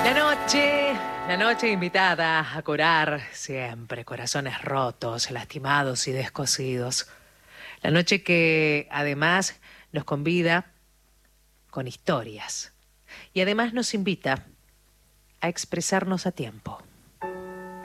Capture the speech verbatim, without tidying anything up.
La noche, la noche invitada a curar siempre corazones rotos, lastimados y descosidos. La noche que además nos convida con historias y además nos invita a expresarnos a tiempo.